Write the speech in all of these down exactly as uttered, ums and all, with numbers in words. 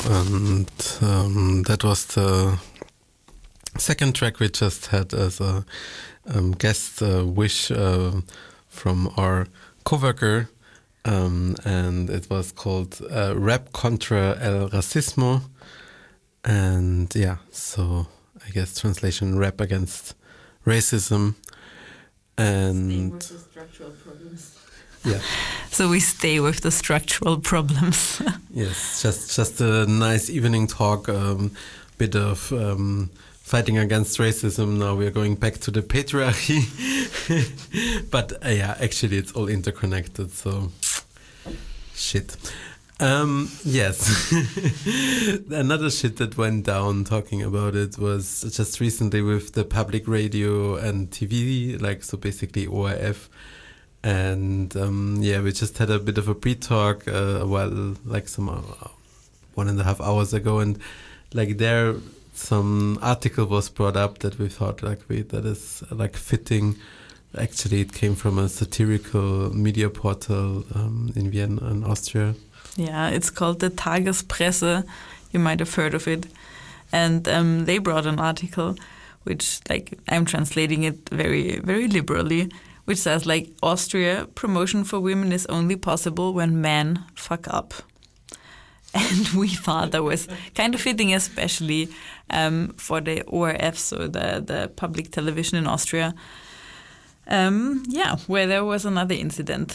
and um, that was the second track we just had as a um, guest uh, wish uh, from our coworker, um, and it was called uh, Rap Contra el Racismo, and yeah, so I guess translation: rap against racism, and stay with the structural problems. Yeah. So we stay with the structural problems. Yes, just just a nice evening talk, um, bit of um, fighting against racism. Now we are going back to the patriarchy. But uh, yeah, actually it's all interconnected, so shit. Um, yes. Another shit that went down talking about it was just recently with the public radio and T V, like so basically O R F. And um, yeah, we just had a bit of a pre-talk, uh, well, like some uh, one and a half hours ago, and like there, some article was brought up that we thought like we that is like fitting. Actually, it came from a satirical media portal um, in Vienna, in Austria. Yeah, it's called the Tagespresse. You might have heard of it, and um, they brought an article, which like I'm translating it very very liberally. Which says like Austria promotion for women is only possible when men fuck up, and we thought that was kind of fitting, especially um, for the O R F, so the the public television in Austria. Um, yeah, where there was another incident.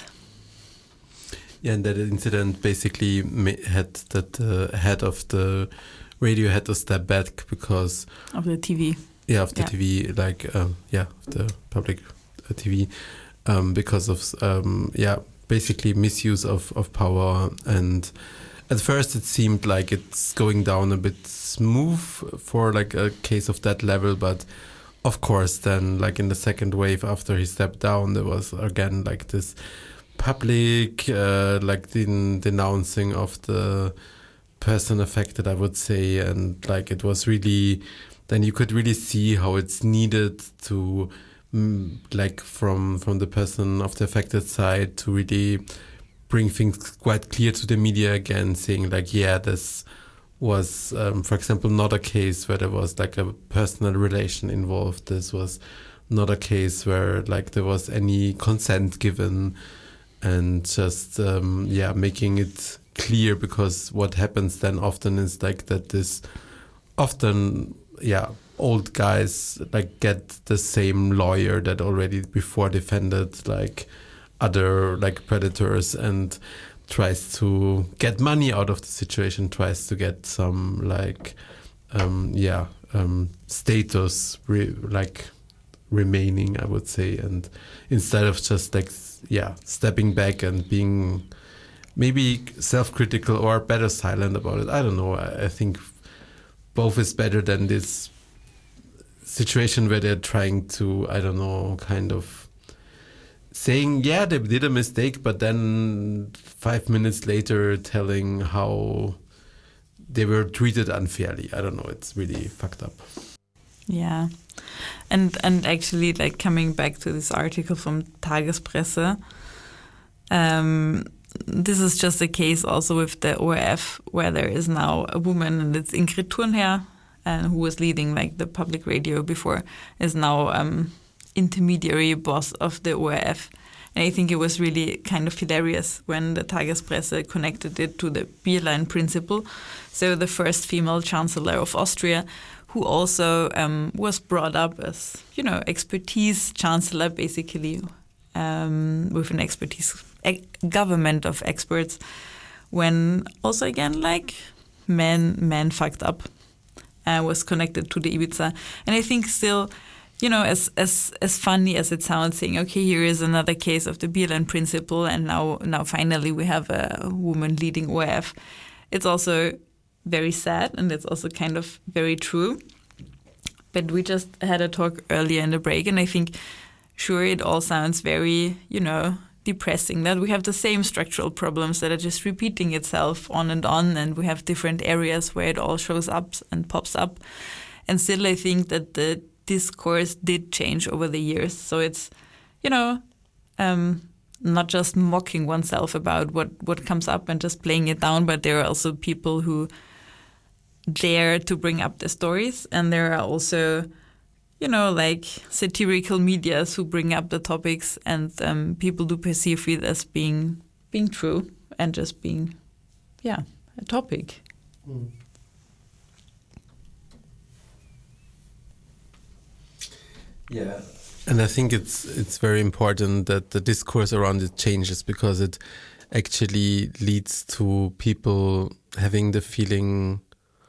Yeah, and that incident basically had that the uh, head of the radio had to step back because of the T V. Yeah, of the yeah. T V, like um, yeah, of the public. T V um, because of um, yeah basically misuse of, of power, and at first it seemed like it's going down a bit smooth for like a case of that level, but of course then like in the second wave after he stepped down there was again like this public uh, like the denouncing of the person affected, I would say, and like it was really then you could really see how it's needed to like from from the person of the affected side to really bring things quite clear to the media again, saying like, yeah, this was, um, for example, not a case where there was like a personal relation involved. This was not a case where like there was any consent given, and just, um, yeah, making it clear, because what happens then often is like that this often, yeah, old guys like get the same lawyer that already before defended like other like predators and tries to get money out of the situation, tries to get some like um yeah um status re- like remaining, I would say, and instead of just like yeah stepping back and being maybe self-critical or better silent about it. I don't know. I, I think both is better than this situation where they're trying to, I don't know, kind of saying, yeah, they did a mistake, but then five minutes later telling how they were treated unfairly. I don't know, it's really fucked up. Yeah. And and actually, like coming back to this article from Tagespresse, um, this is just a case also with the O R F where there is now a woman, and it's Ingrid Thurnherr, and who was leading like the public radio before, is now um, intermediary boss of the O R F. And I think it was really kind of hilarious when the Tagespresse connected it to the Bierlein principle. So the first female chancellor of Austria, who also um, was brought up as, you know, expertise chancellor, basically, um, with an expertise a government of experts, when also again like men men fucked up. Uh, was connected to the Ibiza. And I think still, you know, as as as funny as it sounds, saying, okay, here is another case of the Bierlein principle, and now now finally we have a woman leading O R F. It's also very sad, and it's also kind of very true. But we just had a talk earlier in the break, and I think, sure, it all sounds very, you know, depressing, that we have the same structural problems that are just repeating itself on and on, and we have different areas where it all shows up and pops up. And still I think that the discourse did change over the years. So it's, you know, um, not just mocking oneself about what, what comes up and just playing it down, but there are also people who there to bring up the stories, and there are also, you know, like satirical medias who bring up the topics, and um, people do perceive it as being being true and just being, yeah, a topic. Mm. Yeah, and I think it's it's very important that the discourse around it changes, because it actually leads to people having the feeling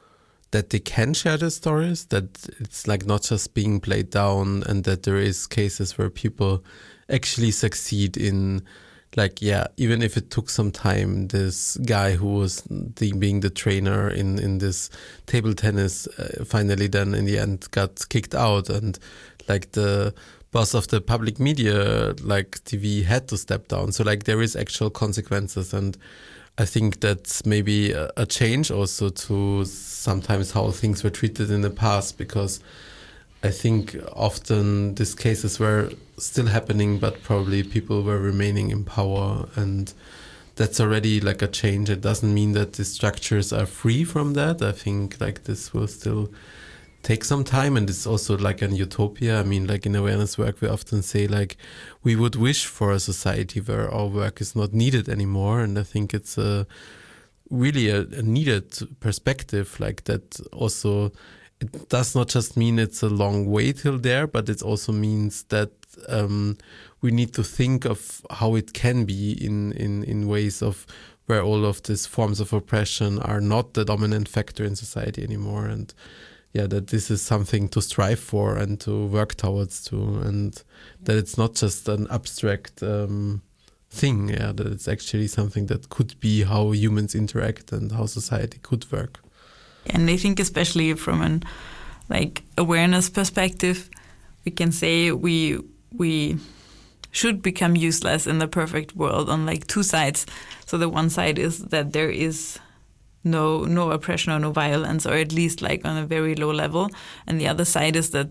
that they can share their stories, that it's like not just being played down, and that there is cases where people actually succeed in, like, yeah, even if it took some time, this guy who was the, being the trainer in, in this table tennis uh, finally then in the end got kicked out, and like the boss of the public media, like T V, had to step down. So like there is actual consequences, and I think that's maybe a, a change also to sometimes how things were treated in the past, because I think often these cases were still happening, but probably people were remaining in power, and that's already like a change. It doesn't mean that the structures are free from that. I think like this will still take some time, and it's also like an utopia. I mean, like in awareness work, we often say like we would wish for a society where our work is not needed anymore, and I think it's a really a, a needed perspective, like that. Also, it does not just mean it's a long way till there, but it also means that um, we need to think of how it can be in, in, in ways of where all of these forms of oppression are not the dominant factor in society anymore, and yeah, that this is something to strive for and to work towards too, and that it's not just an abstract um, thing, yeah, that it's actually something that could be how humans interact and how society could work. And I think especially from an like awareness perspective, we can say we we should become useless in the perfect world on like two sides. So the one side is that there is no no oppression or no violence, or at least like on a very low level, and the other side is that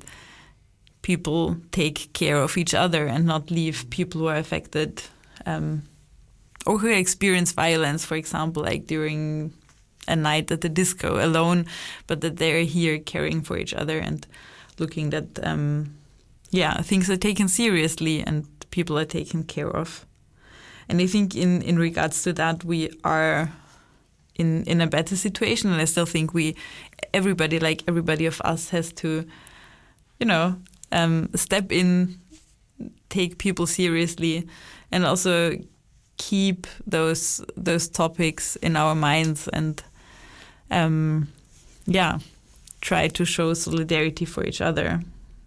people take care of each other and not leave people who are affected um, or who experience violence, for example, like during a night at the disco alone, but that they're here caring for each other and looking that um, yeah, things are taken seriously and people are taken care of. And I think in, in regards to that, we are in, in a better situation. And I still think we, everybody, like everybody of us has to, you know, um, step in, take people seriously, and also keep those those topics in our minds, and um, yeah, try to show solidarity for each other.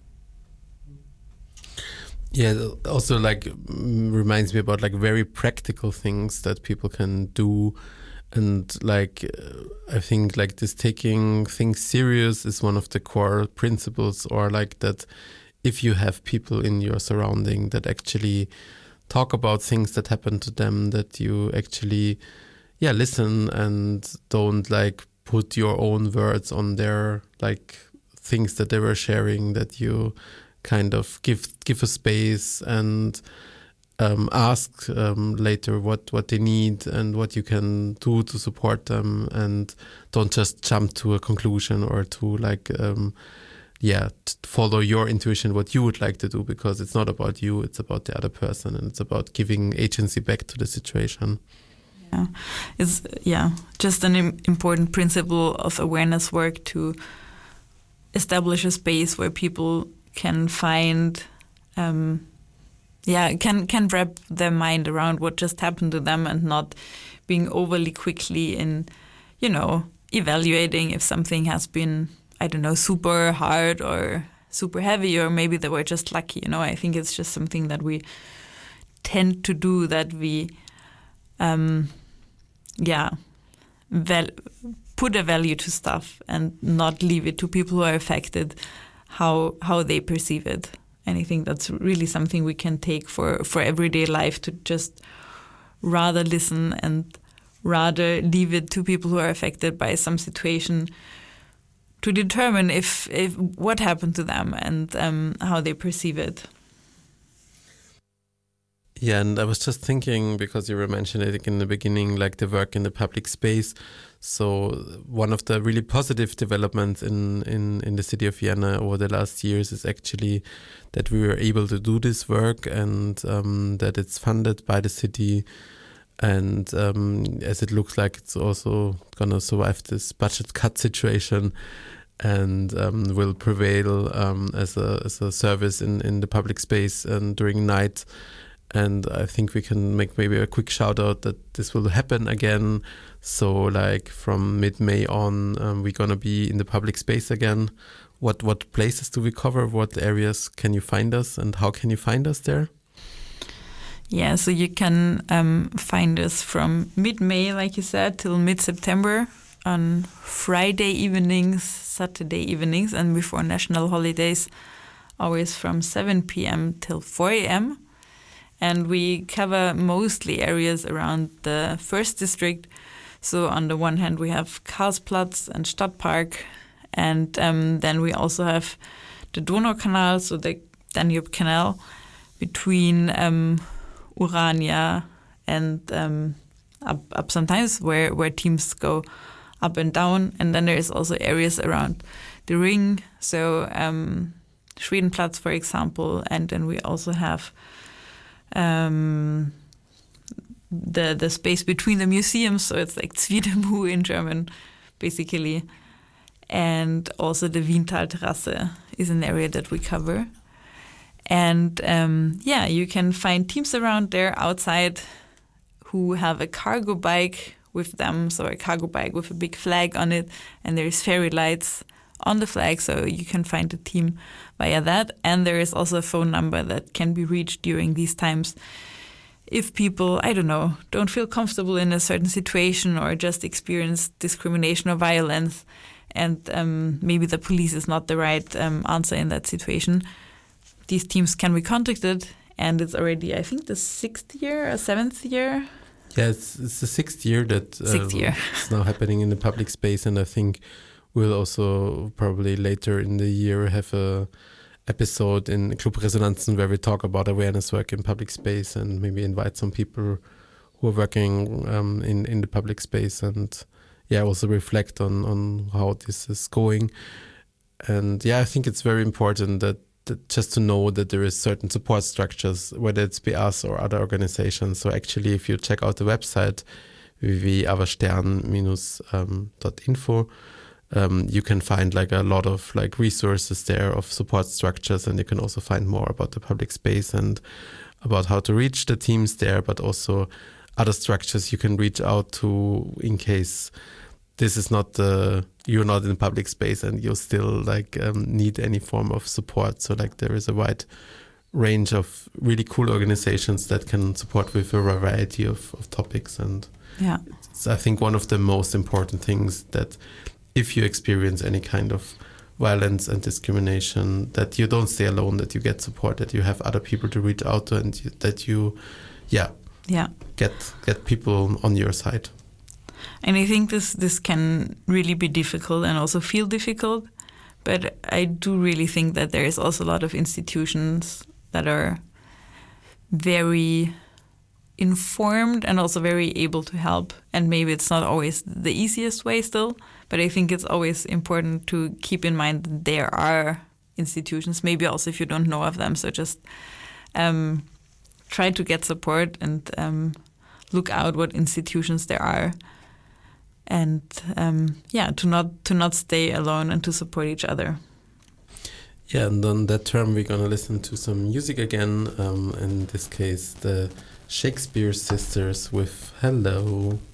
Yeah, also like reminds me about like very practical things that people can do, and like uh, I think like this taking things serious is one of the core principles, or like that if you have people in your surrounding that actually talk about things that happen to them, that you actually yeah listen and don't like put your own words on their like things that they were sharing, that you kind of give give a space and um, ask um, later what, what they need and what you can do to support them, and don't just jump to a conclusion or to like um, yeah t- follow your intuition what you would like to do, because it's not about you, it's about the other person, and it's about giving agency back to the situation. Yeah, it's yeah just an im- important principle of awareness work to establish a space where people can find, um, yeah, can can wrap their mind around what just happened to them, and not being overly quickly in, you know, evaluating if something has been, I don't know, super hard or super heavy, or maybe they were just lucky. You know, I think it's just something that we tend to do, that we, um, yeah, val- put a value to stuff and not leave it to people who are affected how how they perceive it. And I think that's really something we can take for, for everyday life, to just rather listen and rather leave it to people who are affected by some situation to determine if, if what happened to them and um, how they perceive it. Yeah, and I was just thinking, because you were mentioning it in the beginning, like the work in the public space. So one of the really positive developments in, in, in the city of Vienna over the last years is actually that we were able to do this work, and um, that it's funded by the city. And um, as it looks like it's also going to survive this budget cut situation, and um, will prevail um, as a as a service in, in the public space and during night. And I think we can make maybe a quick shout out that this will happen again. So like from mid-May on, um, we're going to be in the public space again. What what places do we cover? What areas can you find us, and how can you find us there? Yeah, so you can um, find us from mid-May, like you said, till mid-September on Friday evenings, Saturday evenings, and before national holidays, always from seven p.m. till four a.m. And we cover mostly areas around the first district. So on the one hand, we have Karlsplatz and Stadtpark, and um, then we also have the Donaukanal, so the Danube Canal, between um, Urania and um, up, up sometimes where, where teams go up and down. And then there is also areas around the ring, so um, Schwedenplatz, for example. And then we also have um, the the space between the museums, so it's like Zwiedemu in German, basically. And also the Wientalterrasse is an area that we cover. And um, yeah, you can find teams around there outside who have a cargo bike with them, so a cargo bike with a big flag on it, and there's fairy lights on the flag, so you can find the team via that. And there is also a phone number that can be reached during these times if people, I don't know, don't feel comfortable in a certain situation or just experience discrimination or violence, and um, maybe the police is not the right um, answer in that situation. These teams can be contacted, and it's already, I think, the sixth year or seventh year. Yeah, it's, it's the sixth year that uh, sixth year. it's now happening in the public space, and I think we'll also probably later in the year have a episode in Club Resonanzen where we talk about awareness work in public space and maybe invite some people who are working um, in, in the public space, and yeah, also reflect on, on how this is going. And yeah, I think it's very important that just to know that there is certain support structures, whether it's be us or other organizations. So actually, if you check out the website, w w w dot averstern dash info, um, you can find like a lot of like resources there of support structures, and you can also find more about the public space and about how to reach the teams there, but also other structures you can reach out to in case this is not the, you're not in public space and you still like um, need any form of support. So like there is a wide range of really cool organizations that can support with a variety of, of topics. And yeah, it's, I think, one of the most important things that if you experience any kind of violence and discrimination, that you don't stay alone, that you get support, that you have other people to reach out to, and you, that you, yeah, yeah, get get people on your side. And I think this this can really be difficult and also feel difficult, but I do really think that there is also a lot of institutions that are very informed and also very able to help. And maybe it's not always the easiest way still, but I think it's always important to keep in mind that there are institutions, maybe also if you don't know of them. So just um, try to get support and um, look out what institutions there are. And um, yeah, to not to not stay alone and to support each other. Yeah, and on that term, we're going to listen to some music again. Um, in this case, the Shakespeare Sisters with Hello.